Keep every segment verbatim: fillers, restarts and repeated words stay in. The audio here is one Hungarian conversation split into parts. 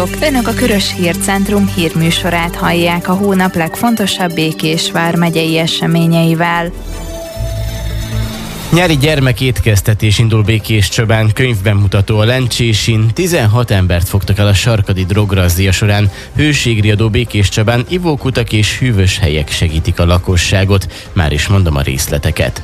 Önök a Körös Hírcentrum hírműsorát hallják a hónap legfontosabb Békés vármegyei eseményeivel. Nyári gyermekétkeztetés indul Békéscsabán, könyvbemutató a Lencsésin. tizenhat embert fogtak el a sarkadi drograzzia során. Hőségriadó Békéscsabán, ivókutak és hűvös helyek segítik a lakosságot. Már is mondom a részleteket.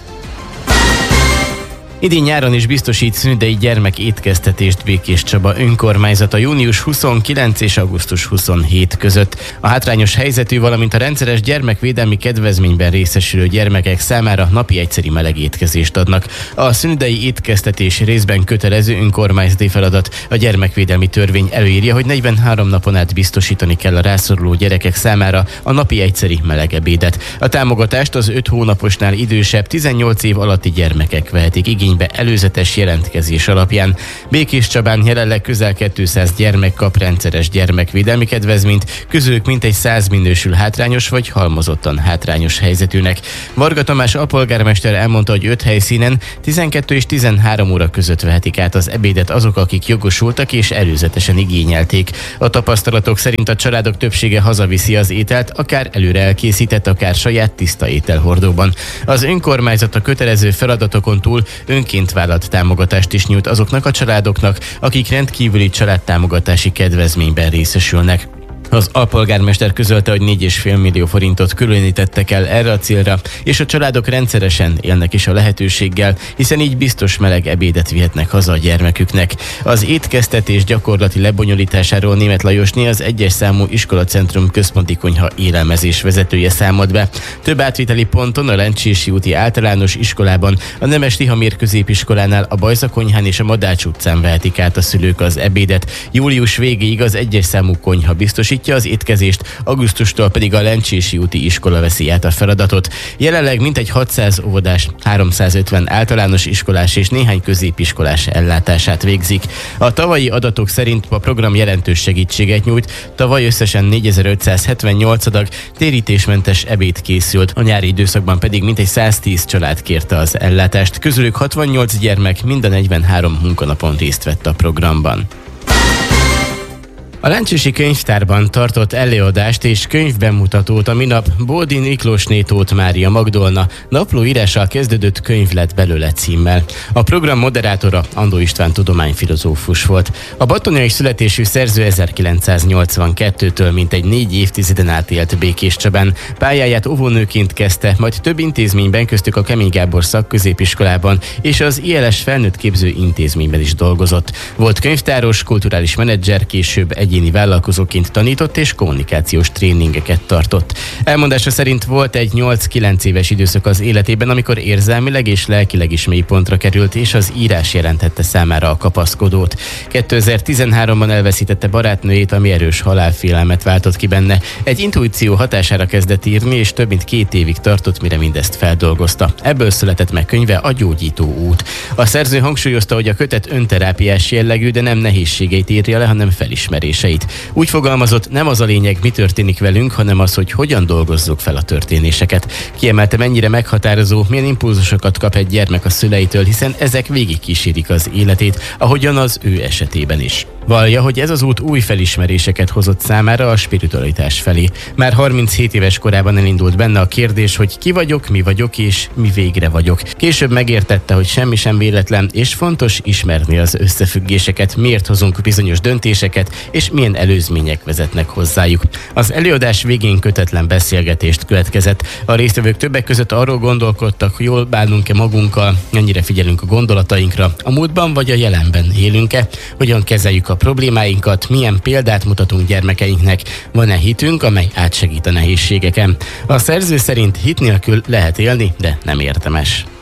Idén nyáron is biztosít szünidei gyermekétkeztetést Békéscsaba önkormányzata június huszonkilencedike és augusztus huszonhetedike között. A hátrányos helyzetű, valamint a rendszeres gyermekvédelmi kedvezményben részesülő gyermekek számára napi egyszeri meleg étkezést adnak. A szünidei étkeztetés részben kötelező önkormányzati feladat. A gyermekvédelmi törvény előírja, hogy negyvenhárom napon át biztosítani kell a rászoruló gyerekek számára a napi egyszeri meleg ebédet. A támogatást az öt hónaposnál idősebb tizennyolc év alatti gyermekek vehetik igénybe előzetes jelentkezés alapján. Békéscsabán jelenleg közel kétszáz gyermek kap rendszeres gyermekvédelmi kedvezményt, közülük mintegy száz minősül hátrányos vagy halmozottan hátrányos helyzetűnek. Varga Tamás alpolgármester elmondta, hogy öt helyszínen tizenkettő és tizenhárom óra között vehetik át az ebédet azok, akik jogosultak és előzetesen igényelték. A tapasztalatok szerint a családok többsége hazaviszi az ételt, akár előre elkészített, akár saját tiszta ételhordóban. Az önkormányzat a kötelező feladatokon túl önként vállalt támogatást is nyújt azoknak a családoknak, akik rendkívüli családtámogatási kedvezményben részesülnek. Az alpolgármester közölte, hogy négy egész öt millió forintot különítettek el erre a célra, és a családok rendszeresen élnek is a lehetőséggel, hiszen így biztos meleg ebédet vihetnek haza a gyermeküknek. Az étkeztetés gyakorlati lebonyolításáról Németh Lajosné, az egyes számú iskolacentrum központi konyha élelmezés vezetője számolt be. Több átviteli ponton, a Lencsési úti általános iskolában, a Nemes Tihamér középiskolánál, a Bajza konyhán és a Madács utcán vehetik át a szülők az ebédet. Július végéig az egyes számú konyha biztosít az étkezést, augusztustól pedig a Lencsési úti iskola veszi át a feladatot. Jelenleg mintegy hatszáz óvodás, háromszázötven általános iskolás és néhány középiskolás ellátását végzik. A tavalyi adatok szerint a program jelentős segítséget nyújt, tavaly összesen négyezer-ötszázhetvennyolc adag térítésmentes ebéd készült, a nyári időszakban pedig mintegy száztíz család kérte az ellátást, közülük hatvannyolc gyermek mind a negyvenhárom munkanapon részt vett a programban. A Lencsési Könyvtárban tartott előadást és könyvbemutatót a minap Boldin Miklósné Tóth Mária Magdolna naplóírással kezdődött Könyv lett belőle címmel. A program moderátora Andó István tudományfilozófus volt. A battoniai születésű szerző ezerkilencszáznyolcvankettőtől mintegy négy évtizeden át élt Békéscsabán. Pályáját óvónőként kezdte, majd több intézményben, köztük a Kemény Gábor szakközépiskolában és az i el es felnőtt képző intézményben is dolgozott. Volt könyvtáros, kulturális menedzser, később egyéni vállalkozóként tanított és kommunikációs tréningeket tartott. Elmondása szerint volt egy nyolc-kilenc éves időszak az életében, amikor érzelmileg és lelkileg is mélypontra került, és az írás jelentette számára a kapaszkodót. kétezer-tizenháromban elveszítette barátnőjét, ami erős halálfélelmet váltott ki benne. Egy intuíció hatására kezdett írni, és több mint két évig tartott, mire mindezt feldolgozta. Ebből született meg könyve A gyógyító út. A szerző hangsúlyozta, hogy a kötet önterápiás jellegű, de nem nehézségeit írja le, hanem felismeréseit. Úgy fogalmazott, nem az a lényeg, mi történik velünk, hanem az, hogy hogyan dolgozzuk fel a történéseket. Kiemelte, mennyire meghatározó, milyen impulzusokat kap egy gyermek a szüleitől, hiszen ezek végigkísérik az életét, ahogyan az ő esetében is. Vallja, hogy ez az út új felismeréseket hozott számára a spiritualitás felé. Már harminchét éves korában elindult benne a kérdés, hogy ki vagyok, mi vagyok és mi végre vagyok. Később megértette, hogy semmi sem véletlen, és fontos ismerni az összefüggéseket, miért hozunk bizonyos döntéseket, és milyen előzmények vezetnek hozzájuk. Az előadás végén kötetlen beszélgetést következett. A résztvevők többek között arról gondolkodtak, hogy jól bánunk-e magunkkal, mennyire figyelünk a gondolatainkra, a múltban vagy a jelenben élünk-e, hogyan kezeljük a problémáinkat, milyen példát mutatunk gyermekeinknek, van-e hitünk, amely átsegít a nehézségeken. A szerző szerint hit nélkül lehet élni, de nem érdemes.